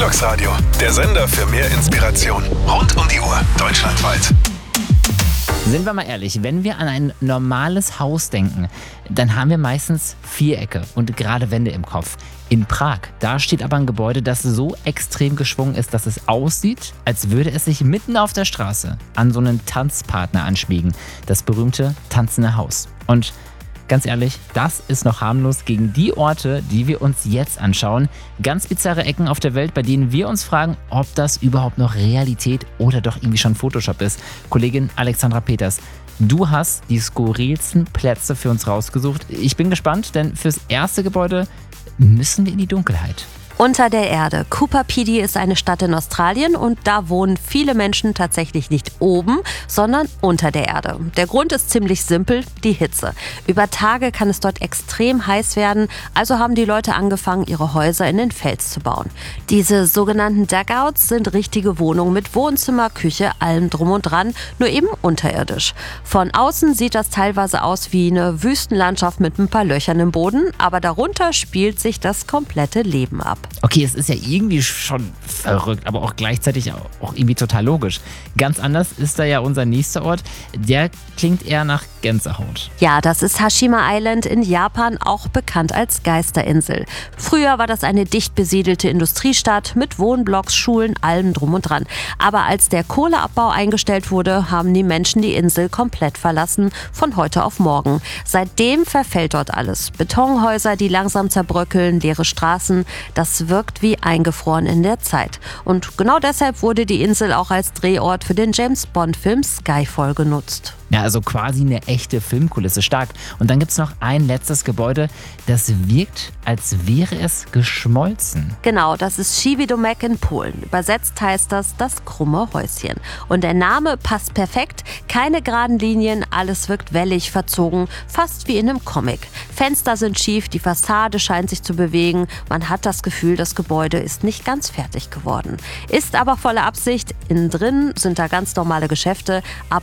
Mitox Radio, der Sender für mehr Inspiration. Rund um die Uhr, deutschlandweit. Sind wir mal ehrlich, wenn wir an ein normales Haus denken, dann haben wir meistens Vierecke und gerade Wände im Kopf. In Prag, da steht aber ein Gebäude, das so extrem geschwungen ist, dass es aussieht, als würde es sich mitten auf der Straße an so einen Tanzpartner anschmiegen. Das berühmte Tanzende Haus. Und ganz ehrlich, das ist noch harmlos gegen die Orte, die wir uns jetzt anschauen. Ganz bizarre Ecken auf der Welt, bei denen wir uns fragen, ob das überhaupt noch Realität oder doch irgendwie schon Photoshop ist. Kollegin Alexandra Peters, du hast die skurrilsten Plätze für uns rausgesucht. Ich bin gespannt, denn fürs erste Gebäude müssen wir in die Dunkelheit. Unter der Erde. Cooper Pedy ist eine Stadt in Australien und da wohnen viele Menschen tatsächlich nicht oben, sondern unter der Erde. Der Grund ist ziemlich simpel, die Hitze. Über Tage kann es dort extrem heiß werden, also haben die Leute angefangen, ihre Häuser in den Fels zu bauen. Diese sogenannten Dugouts sind richtige Wohnungen mit Wohnzimmer, Küche, allem drum und dran, nur eben unterirdisch. Von außen sieht das teilweise aus wie eine Wüstenlandschaft mit ein paar Löchern im Boden, aber darunter spielt sich das komplette Leben ab. Okay, es ist ja irgendwie schon verrückt, aber auch gleichzeitig auch irgendwie total logisch. Ganz anders ist da ja unser nächster Ort. Der klingt eher nach Gänsehaut. Ja, das ist Hashima Island in Japan, auch bekannt als Geisterinsel. Früher war das eine dicht besiedelte Industriestadt mit Wohnblocks, Schulen, allem drum und dran. Aber als der Kohleabbau eingestellt wurde, haben die Menschen die Insel komplett verlassen, von heute auf morgen. Seitdem verfällt dort alles. Betonhäuser, die langsam zerbröckeln, leere Straßen, das wirkt wie eingefroren in der Zeit. Und genau deshalb wurde die Insel auch als Drehort für den James-Bond-Film Skyfall genutzt. Ja, also quasi eine echte Filmkulisse, stark. Und dann gibt es noch ein letztes Gebäude, das wirkt, als wäre es geschmolzen. Genau, das ist Siwidomek in Polen. Übersetzt heißt das krumme Häuschen. Und der Name passt perfekt. Keine geraden Linien, alles wirkt wellig, verzogen, fast wie in einem Comic. Fenster sind schief, die Fassade scheint sich zu bewegen. Man hat das Gefühl, das Gebäude ist nicht ganz fertig geworden. Ist aber volle Absicht. Innen drin sind da ganz normale Geschäfte. Ab